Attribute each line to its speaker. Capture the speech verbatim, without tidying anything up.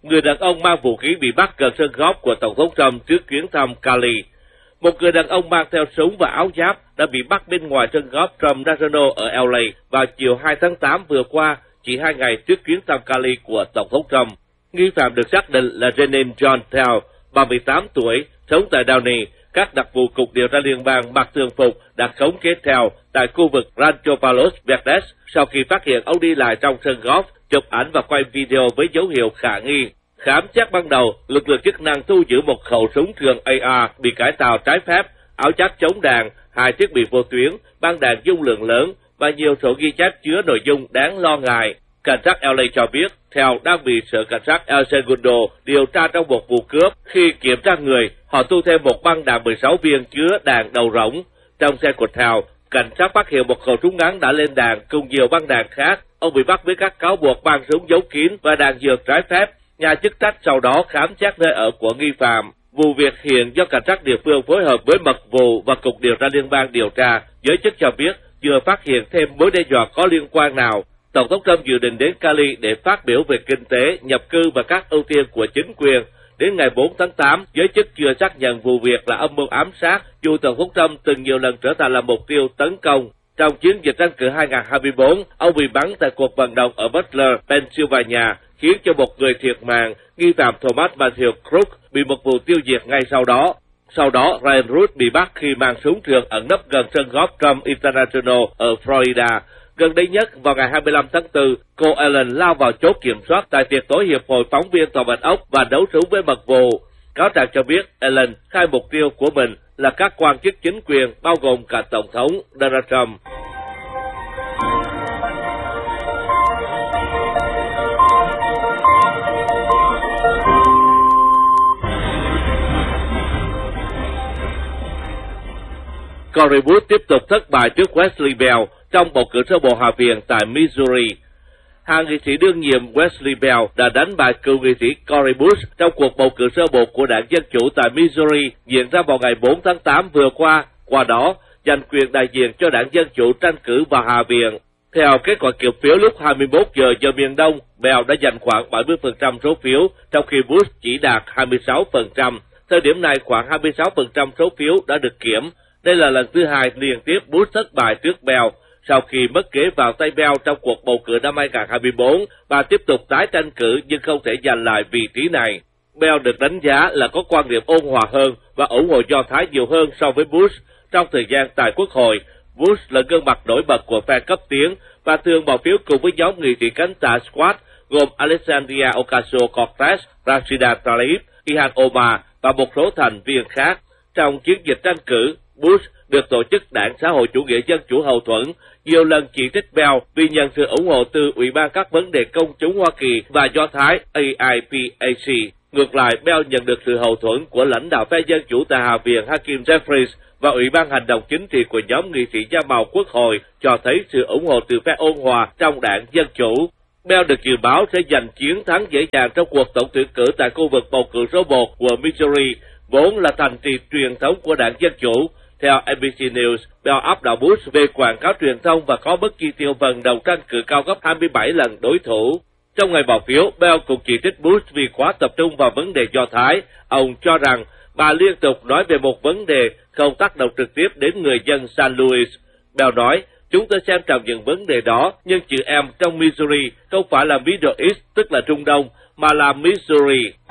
Speaker 1: người đàn ông mang vũ khí bị bắt gần sân golf của Tổng thống Trump trước chuyến thăm Cali. Một người đàn ông mang theo súng và áo giáp đã bị bắt bên ngoài sân golf Trump National ở L A vào chiều hai tháng tám vừa qua, chỉ hai ngày trước chuyến thăm Cali của Tổng thống Trump. Nghi phạm được xác định là Jenin John Tell, ba mươi tám tuổi, sống tại Downey. Các đặc vụ cục điều tra liên bang mặc thường phục đã khống chế Tell tại khu vực Rancho Palos Verdes sau khi phát hiện ông đi lại trong sân golf, chụp ảnh và quay video với dấu hiệu khả nghi. Khám xét ban đầu, lực lượng chức năng thu giữ một khẩu súng trường A R bị cải tạo trái phép, áo giáp chống đạn, hai thiết bị vô tuyến, băng đạn dung lượng lớn và nhiều sổ ghi chép chứa nội dung đáng lo ngại. Cảnh sát L A cho biết, Tell đang bị sở cảnh sát El Segundo điều tra trong một vụ cướp. Khi kiểm tra người, họ thu thêm một băng đạn mười sáu viên chứa đạn đầu rỗng. Trong xe của Tell, cảnh sát phát hiện một khẩu súng ngắn đã lên đạn cùng nhiều băng đạn khác. Ông bị bắt với các cáo buộc mang súng giấu kín và đạn dược trái phép. Nhà chức trách sau đó khám xét nơi ở của nghi phạm. Vụ việc hiện do cảnh sát địa phương phối hợp với mật vụ và cục điều tra liên bang điều tra. Giới chức cho biết chưa phát hiện thêm mối đe dọa có liên quan nào. Tổng thống Trump dự định đến Cali để phát biểu về kinh tế, nhập cư và các ưu tiên của chính quyền. Đến ngày bốn tháng tám, giới chức chưa xác nhận vụ việc là âm mưu ám sát, dù Tổng thống Trump từng nhiều lần trở thành là mục tiêu tấn công. Trong chiến dịch tranh cử hai không hai tư, ông bị bắn tại cuộc vận động ở Butler, Pennsylvania, khiến cho một người thiệt mạng. Nghi phạm Thomas Matthew Crook bị một vụ tiêu diệt ngay sau đó. Sau đó, Ryan Root bị bắt khi mang súng trường ẩn nấp gần sân golf Trump International ở Florida. Gần đây nhất, vào ngày hai mươi lăm tháng tư, cô Ellen lao vào chốt kiểm soát tại tiệc tối Hiệp hội Phóng viên Tòa Bạch Ốc và đấu súng với mật vụ. Cáo trạng cho biết Ellen khai mục tiêu của mình là các quan chức chính quyền, bao gồm cả Tổng thống Donald Trump. Cory Bush tiếp tục thất bại trước Wesley Bell trong bầu cử sơ bộ Hạ viện tại Missouri. Hạ nghị sĩ đương nhiệm Wesley Bell đã đánh bại cựu nghị sĩ Cory Bush trong cuộc bầu cử sơ bộ của Đảng Dân Chủ tại Missouri diễn ra vào ngày bốn tháng tám vừa qua, qua đó giành quyền đại diện cho Đảng Dân Chủ tranh cử vào Hạ viện. Theo kết quả kiểm phiếu lúc hai mươi mốt giờ giờ miền Đông, Bell đã giành khoảng bảy mươi phần trăm số phiếu, trong khi Bush chỉ đạt hai mươi sáu phần trăm. Thời điểm này, khoảng hai mươi sáu phần trăm số phiếu đã được kiểm. Đây là lần thứ hai liên tiếp Bush thất bại trước Bell, sau khi mất ghế vào tay Bell trong cuộc bầu cử năm hai không hai tư và tiếp tục tái tranh cử nhưng không thể giành lại vị trí này. Bell được đánh giá là có quan điểm ôn hòa hơn và ủng hộ Do Thái nhiều hơn so với Bush. Trong thời gian tại Quốc hội, Bush là gương mặt nổi bật của phe cấp tiến và thường bỏ phiếu cùng với nhóm nghị sĩ cánh tả Squad gồm Alexandria Ocasio-Cortez, Rashida Tlaib, Ilhan Omar và một số thành viên khác. Trong chiến dịch tranh cử, Bush được tổ chức Đảng Xã hội Chủ nghĩa Dân Chủ hậu thuẫn nhiều lần chỉ trích Bell vì nhận sự ủng hộ từ Ủy ban các vấn đề công chúng Hoa Kỳ và Do Thái A I P A C. Ngược lại, Bell nhận được sự hậu thuẫn của lãnh đạo phe Dân Chủ tại Hạ viện Hakeem Jeffries và Ủy ban Hành động Chính trị của nhóm nghị sĩ da màu Quốc hội, cho thấy sự ủng hộ từ phe ôn hòa trong Đảng Dân Chủ. Bell được dự báo sẽ giành chiến thắng dễ dàng trong cuộc tổng tuyển cử tại khu vực bầu cử số một của Missouri, vốn là thành trì truyền thống của Đảng Dân Chủ. Theo N B C News, Bell áp đảo Bush về quảng cáo truyền thông và có mức chi tiêu vận động tranh cử cao gấp hai mươi bảy lần đối thủ. Trong ngày bỏ phiếu, Bell cũng chỉ trích Bush vì quá tập trung vào vấn đề Do Thái. Ông cho rằng bà liên tục nói về một vấn đề không tác động trực tiếp đến người dân San Luis. Bell nói, chúng tôi xem trọng những vấn đề đó, nhưng chữ M trong Missouri không phải là Middle East, tức là Trung Đông, mà là Missouri.